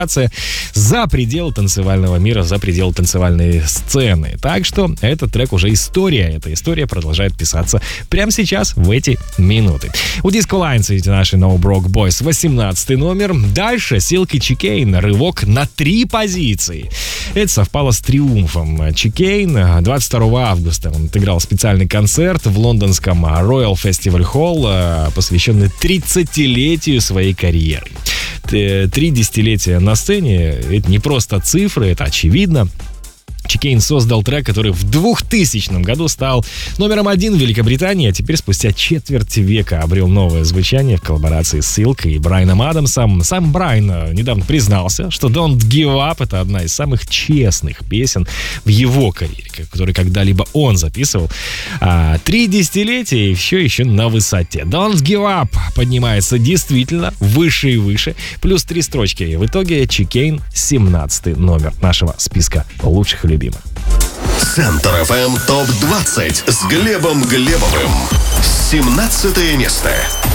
за пределы танцевального мира, за пределы танцевальной сцены. Так что этот трек уже история. Эта история продолжает писаться прямо сейчас, в эти минуты. У Disco Lines эти наши No Broke Boys, 18 номер. Дальше Silk и Chicane, рывок на 3 позиции. Это совпало с триумфом. Chicane 22 августа он отыграл специальный концерт в лондонском Royal Festival Hall, посвященный 30-летию своей карьеры. 3 десятилетия на сцене — это не просто цифры, это очевидно. Chicane создал трек, который в 2000 году стал номером 1 в Великобритании, а теперь спустя четверть века обрел новое звучание в коллаборации с Silk и Брайаном Адамсом. Сам Брайан недавно признался, что Don't Give Up — это одна из самых честных песен в его карьере, которую когда-либо он записывал. 3 десятилетия и все еще на высоте. Don't Give Up поднимается действительно выше и выше. Плюс 3 строчки. И в итоге Chicane 17 номер нашего списка лучших и любимых. Центр FM ТОП-20 с Глебом Глебовым. 17 место.